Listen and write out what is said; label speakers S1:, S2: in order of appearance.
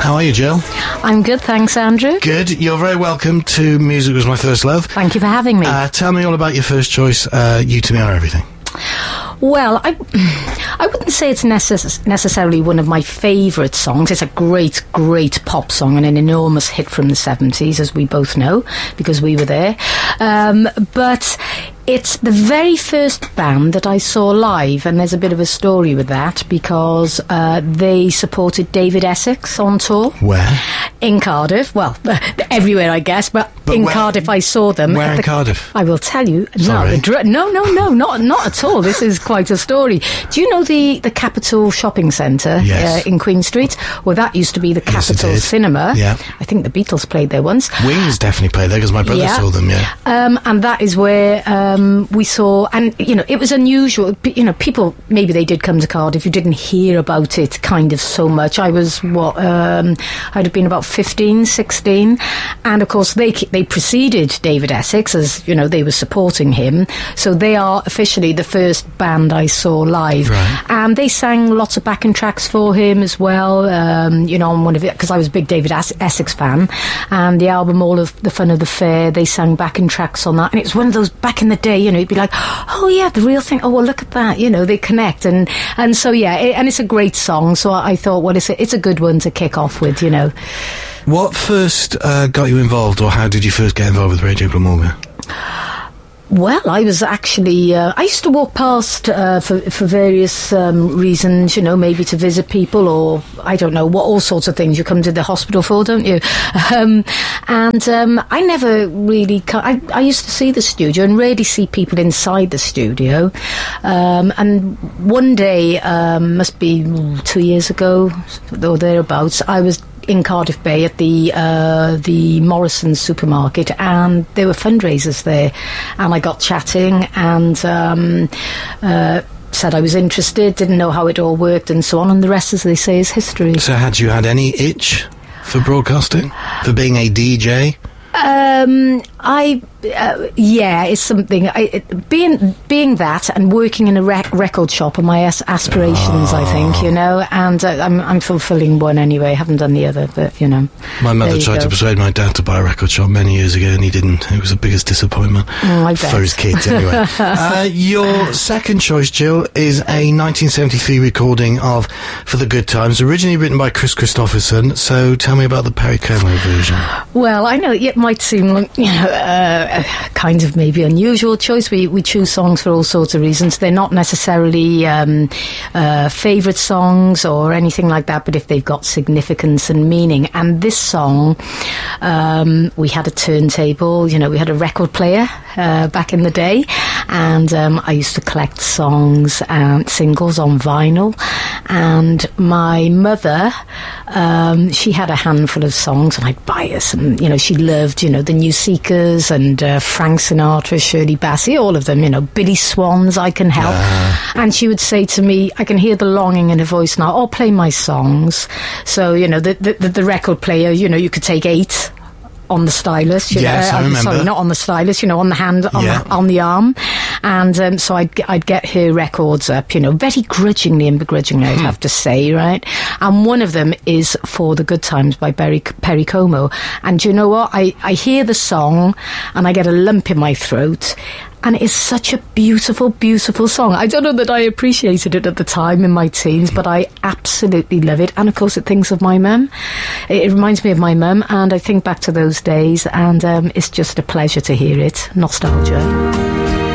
S1: How are you, Jill?
S2: I'm good, thanks, Andrew.
S1: Good. You're very welcome to Music Was My First Love.
S2: Thank you for having me.
S1: Tell me all about your first choice, You To Me Are Everything.
S2: Well, I wouldn't say it's necessarily one of my favourite songs. It's a great, great pop song and an enormous hit from the 70s, as we both know, because we were there. But it's the very first band that I saw live, and there's a bit of a story with that, because they supported David Essex on tour.
S1: Where?
S2: In Cardiff. Well, everywhere, I guess, but in Cardiff I saw them.
S1: Where in Cardiff?
S2: I will tell you.
S1: Sorry.
S2: No, not at all. This is quite a story. Do you know the Capitol Shopping Centre in Queen Street? Well, that used to be the Capitol Cinema.
S1: Yeah.
S2: I think the Beatles played there once.
S1: Wings definitely played there, because my brother saw them,
S2: and that is where we saw, and, it was unusual. People, maybe they did come to Cardiff, you didn't hear about it kind of so much. I was, I'd have been about 15, 16, and of course they preceded David Essex, as, they were supporting him, so they are officially the first band I saw live.
S1: Right.
S2: And they sang lots of backing tracks for him as well, on one of it, because I was a big David Essex fan, and the album All of the Fun of the Fair, they sang backing tracks on that, and it's one of those back in the day, you'd be like, oh yeah, the real thing, oh well, look at that, they connect, and so and it's a great song, so I thought, well, it's a good one to kick off with,
S1: What first got you involved, or how did you first get involved with Radio Glamorgan?
S2: Well, I was actually, I used to walk past for various reasons, maybe to visit people, or I don't know, all sorts of things you come to the hospital for, don't you? I never really, I used to see the studio and rarely see people inside the studio. And one day, must be 2 years ago, or thereabouts, I was in Cardiff Bay at the Morrison's supermarket, and there were fundraisers there, and I got chatting and said I was interested, didn't know how it all worked and so on, and the rest, as they say, is history. So
S1: had you had any itch for broadcasting, for being a DJ? It's something. Being that and working in a record shop are my aspirations. I think, and I'm fulfilling one anyway. I haven't done the other, but My mother tried to persuade my dad to buy a record shop many years ago, and he didn't. It was the biggest disappointment for his kids, anyway. Your second choice, Jill, is a 1973 recording of "For the Good Times," originally written by Chris Christopherson. So, tell me about the Perry Como version.
S2: Well, I know it might seem like kind of maybe unusual choice. We choose songs for all sorts of reasons. They're not necessarily favourite songs or anything like that, but if they've got significance and meaning. And this song, we had a turntable, we had a record player back in the day, and I used to collect songs and singles on vinyl. And my mother, she had a handful of songs, and I'd buy her some, she loved, the New Seekers and Frank Sinatra, Shirley Bassey, all of them, Billy Swan's I Can Help. And she would say to me, I can hear the longing in her voice now, I'll play my songs. So, the record player, you could take 8 on the stylus,
S1: yes, I remember.
S2: Sorry, not on the stylus, on the hand, on the arm, and so I'd get her records up, very grudgingly and begrudgingly, I'd have to say, right? And one of them is "For the Good Times" by Perry Como, and you know what? I hear the song and I get a lump in my throat. And it is such a beautiful, beautiful song. I don't know that I appreciated it at the time in my teens, but I absolutely love it. And of course, it thinks of my mum. It reminds me of my mum, and I think back to those days, and it's just a pleasure to hear it. Nostalgia.